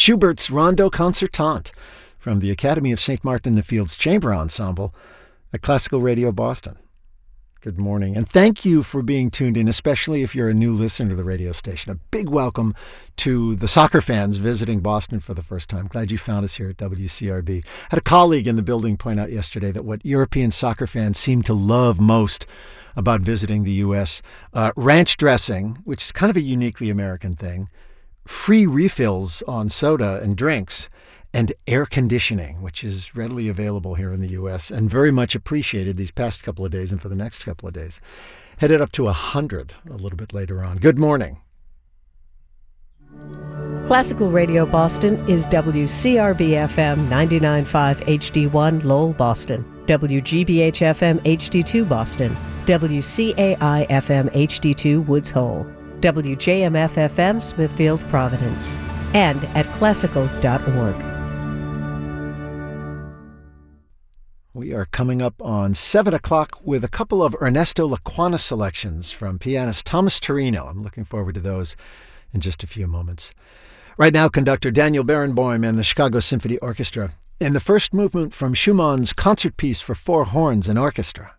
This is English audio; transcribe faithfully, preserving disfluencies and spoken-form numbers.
Schubert's Rondo Concertante from the Academy of Saint Martin in the Fields Chamber Ensemble at Classical Radio Boston. Good morning, and thank you for being tuned in, especially if you're a new listener to the radio station. A big welcome to the soccer fans visiting Boston for the first time. Glad you found us here at W C R B. Had a colleague in the building point out yesterday that what European soccer fans seem to love most about visiting the U S, uh, ranch dressing, which is kind of a uniquely American thing, free refills on soda and drinks, and air conditioning, which is readily available here in the U S and very much appreciated these past couple of days and for the next couple of days. Headed up to one hundred a little bit later on. Good morning. Classical Radio Boston is W C R B F M ninety-nine point five H D one Lowell, Boston, W G B H F M H D two Boston, W C A I F M H D two Woods Hole, W J M F F M Smithfield, Providence, and at classical dot org. We are coming up on seven o'clock with a couple of Ernesto Laquana selections from pianist Thomas Torino. I'm looking forward to those in just a few moments. Right now, conductor Daniel Barenboim and the Chicago Symphony Orchestra in the first movement from Schumann's concert piece for four horns and orchestra.